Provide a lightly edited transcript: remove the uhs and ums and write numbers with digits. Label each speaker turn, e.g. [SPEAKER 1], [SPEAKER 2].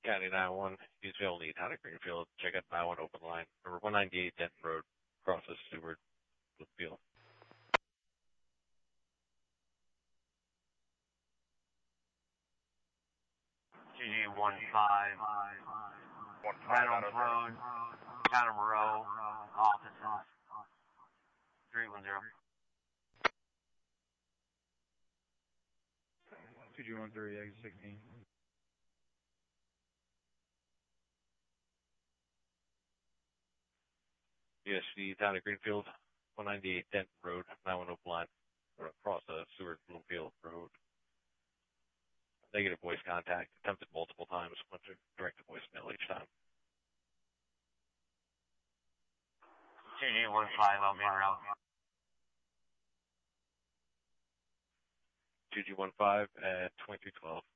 [SPEAKER 1] County 91, Eastville Lead, Town of Greenfield. Check out 91 open line. Number 198 Denton Road, crosses Seward, Bloomfield.
[SPEAKER 2] GG15, Reynolds Road, Town of Moreau, office, 310.
[SPEAKER 3] 2G13, exit 16.
[SPEAKER 1] USD, Town of Greenfield, 198 Denton Road, 91 open line, across Seward, Bloomfield Road. Negative voice contact, attempted multiple times, went to direct to voicemail each time.
[SPEAKER 2] GG15, I'll be en route.
[SPEAKER 1] 2G15 at 2312.